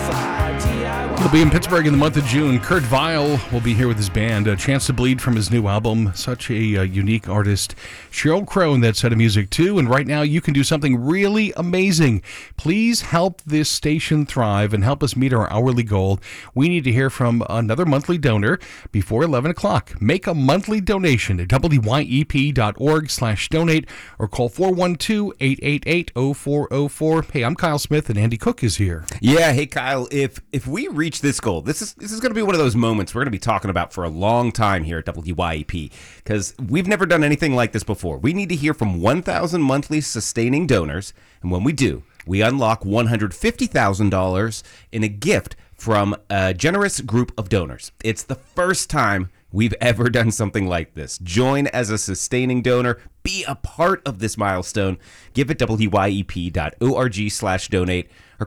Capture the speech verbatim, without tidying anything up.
He'll be in Pittsburgh in the month of June. Kurt Vile will be here with his band. A Chance to Bleed from his new album. Such a uh, unique artist. Sheryl Crow in that set of music, too. And right now, you can do something really amazing. Please help this station thrive and help us meet our hourly goal. We need to hear from another monthly donor before eleven o'clock. Make a monthly donation at W Y E P dot org slash donate or call four one two, eight eight eight, oh four oh four. Hey, I'm Kyle Smith, and Andy Cook is here. Yeah, hey, Kyle, if if we reach this goal, this is this is going to be one of those moments we're going to be talking about for a long time here at W Y E P, because we've never done anything like this before. We need to hear from one thousand monthly sustaining donors, and when we do, we unlock one hundred fifty thousand dollars in a gift from a generous group of donors. It's the first time we've ever done something like this. Join as a sustaining donor. Be a part of this milestone. Give at W Y E P dot org slash donate.